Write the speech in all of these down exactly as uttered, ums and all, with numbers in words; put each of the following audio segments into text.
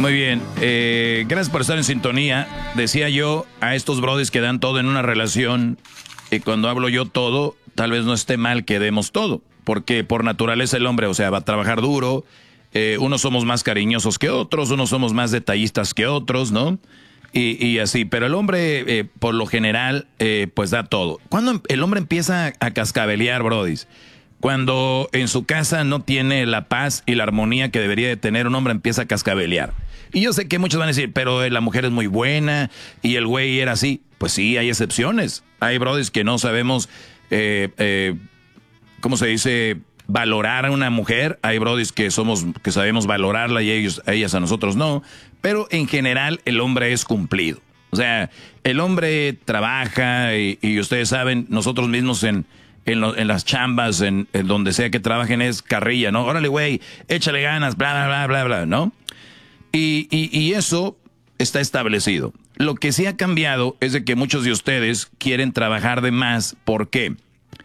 Muy bien, eh, gracias por estar en sintonía. Decía yo a estos brodis que dan todo en una relación, y cuando hablo yo todo, tal vez no esté mal que demos todo, porque por naturaleza el hombre, o sea, va a trabajar duro, eh, unos somos más cariñosos que otros, unos somos más detallistas que otros, ¿no? Y, y así, pero el hombre, eh, por lo general, eh, pues da todo. Cuando el hombre empieza a cascabelear, brodis, cuando en su casa no tiene la paz y la armonía que debería de tener, un hombre empieza a cascabelear. Y yo sé que muchos van a decir, pero la mujer es muy buena y el güey era así. Pues sí, hay excepciones. Hay brodis que no sabemos, eh, eh, ¿cómo se dice? Valorar a una mujer. Hay brodis que somos, que sabemos valorarla y ellos, ellas a nosotros no. Pero en general el hombre es cumplido. O sea, el hombre trabaja y, y ustedes saben, nosotros mismos en... En, lo, en las chambas, en, en donde sea que trabajen, es carrilla, ¿no? Órale, güey, échale ganas, bla, bla, bla, bla, bla, ¿no? Y, y, y eso está establecido. Lo que sí ha cambiado es de que muchos de ustedes quieren trabajar de más. ¿Por qué?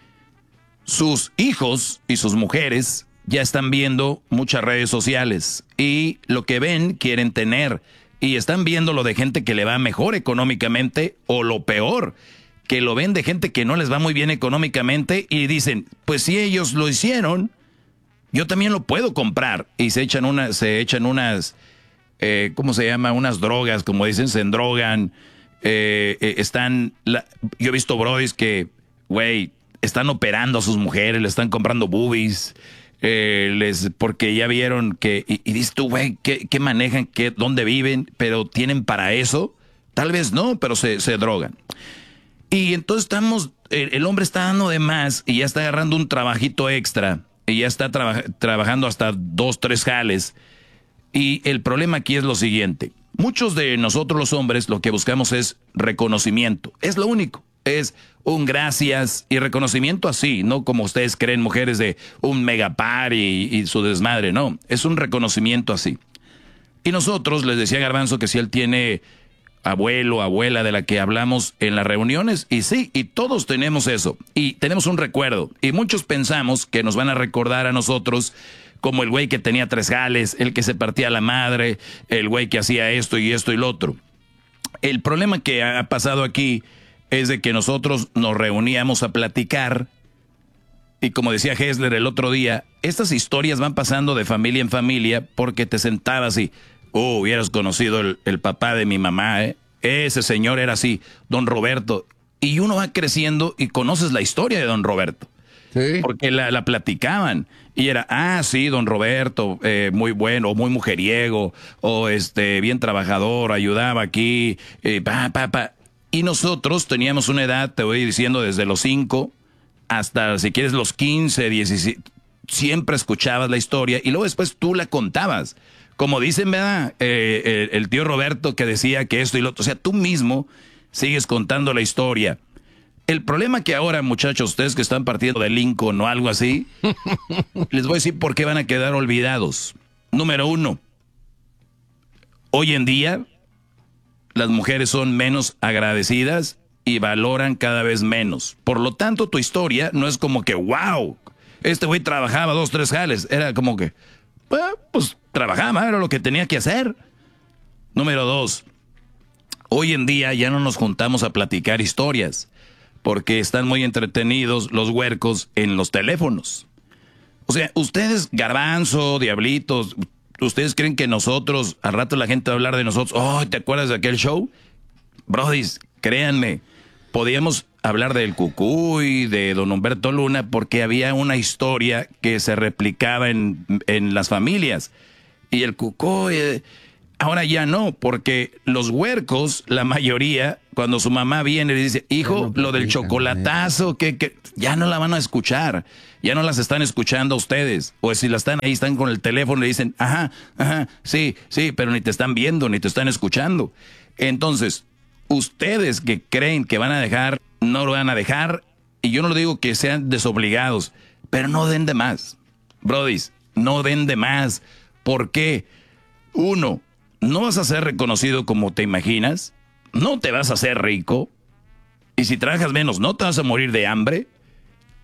Sus hijos y sus mujeres ya están viendo muchas redes sociales y lo que ven quieren tener. Y están viendo lo de gente que le va mejor económicamente o lo peor, que lo ven de gente que no les va muy bien económicamente y dicen, pues si ellos lo hicieron, yo también lo puedo comprar. Y se echan, una, se echan unas, eh, ¿cómo se llama? Unas drogas, como dicen, se endrogan. Eh, eh, están, la, yo he visto brodis que, güey, están operando a sus mujeres, le están comprando boobies, eh, les, porque ya vieron que, y, y dices tú, güey, ¿qué, qué manejan? Qué, ¿Dónde viven? ¿Pero tienen para eso? Tal vez no, pero se, se drogan. Y entonces estamos, el, el hombre está dando de más y ya está agarrando un trabajito extra y ya está traba, trabajando hasta dos, tres jales. Y el problema aquí es lo siguiente. Muchos de nosotros los hombres lo que buscamos es reconocimiento. Es lo único. Es un gracias y reconocimiento así, no como ustedes creen, mujeres de un megapar y, y su desmadre. No, es un reconocimiento así. Y nosotros, les decía Garbanzo que si él tiene abuelo, abuela de la que hablamos en las reuniones, y sí, y todos tenemos eso, y tenemos un recuerdo, y muchos pensamos que nos van a recordar a nosotros como el güey que tenía tres jales, el que se partía la madre, el güey que hacía esto y esto y lo otro. El problema que ha pasado aquí es de que nosotros nos reuníamos a platicar, y como decía Hessler el otro día, estas historias van pasando de familia en familia porque te sentabas y oh, hubieras conocido el, el papá de mi mamá, ¿eh? Ese señor era así, don Roberto. Y uno va creciendo y conoces la historia de don Roberto. Sí. Porque la, la platicaban. Y era, ah, sí, don Roberto, eh, muy bueno, muy mujeriego, o este, bien trabajador, ayudaba aquí, eh, pa, pa, pa. Y nosotros teníamos una edad, te voy diciendo, desde los cinco hasta, si quieres, los quince, diecisiete. Siempre escuchabas la historia y luego después tú la contabas. Como dicen, ¿verdad? Eh, el, el tío Roberto que decía que esto y lo otro. O sea, tú mismo sigues contando la historia. El problema que ahora, muchachos, ustedes que están partiendo de Lincoln o algo así, les voy a decir por qué van a quedar olvidados. Número uno, hoy en día las mujeres son menos agradecidas y valoran cada vez menos. Por lo tanto, tu historia no es como que, wow, este güey trabajaba dos, tres jales. Era como que, pues trabajaba, era lo que tenía que hacer. Número dos, hoy en día ya no nos juntamos a platicar historias porque están muy entretenidos los huercos en los teléfonos. O sea, ustedes, Garbanzo, Diablitos, ¿ustedes creen que nosotros, al rato la gente va a hablar de nosotros? Oh, ¿te acuerdas de aquel show? Brodis, créanme, podíamos hablar del Cucuy, de don Humberto Luna, porque había una historia que se replicaba en, en las familias. Y el Cucuy, eh, ahora ya no, porque los huercos, la mayoría, cuando su mamá viene y le dice, hijo, lo del chocolatazo, que, que ya no la van a escuchar, ya no las están escuchando ustedes. O si la están ahí, están con el teléfono y le dicen, ajá, ajá, sí, sí, pero ni te están viendo, ni te están escuchando. Entonces, ustedes que creen que van a dejar, no lo van a dejar, y yo no lo digo que sean desobligados, pero no den de más. Brodis, no den de más. ¿Por qué? Uno, no vas a ser reconocido como te imaginas, no te vas a hacer rico, y si trabajas menos, no te vas a morir de hambre,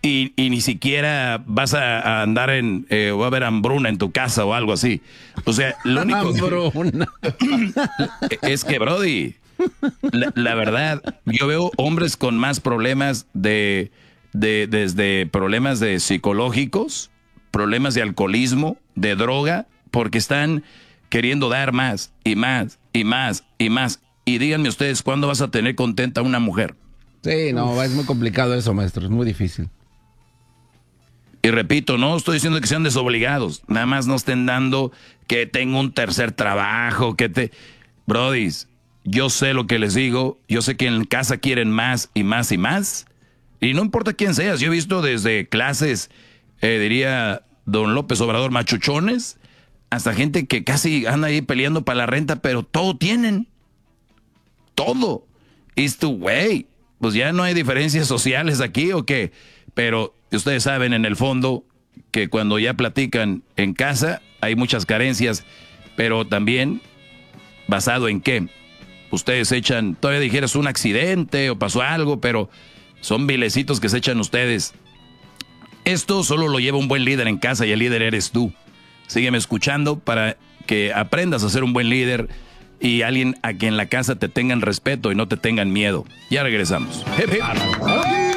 y, y ni siquiera vas a, a andar en, eh, va a haber hambruna en tu casa o algo así. O sea, lo único hambruna. Que, es que, Brody, la, la verdad, yo veo hombres con más problemas de, de, desde problemas de psicológicos, problemas de alcoholismo, de droga, porque están queriendo dar más y más y más y más. Y díganme ustedes, ¿cuándo vas a tener contenta a una mujer? Sí, no, es muy complicado eso, maestro, es muy difícil. Y repito, no estoy diciendo que sean desobligados, nada más no estén dando que tengo un tercer trabajo, que te... Brodis, yo sé lo que les digo, yo sé que en casa quieren más y más y más, y no importa quién seas, yo he visto desde clases, eh, diría don López Obrador, machuchones, hasta gente que casi anda ahí peleando para la renta, pero todo tienen. Todo. Es tu güey. Pues ya no hay diferencias sociales aquí o qué. Pero ustedes saben en el fondo que cuando ya platican en casa hay muchas carencias. Pero también basado en qué. Ustedes echan, todavía dijeras un accidente o pasó algo, pero son vilecitos que se echan ustedes. Esto solo lo lleva un buen líder en casa y el líder eres tú. Sígueme escuchando para que aprendas a ser un buen líder y alguien a quien en la casa te tengan respeto y no te tengan miedo. Ya regresamos. Hip, hip.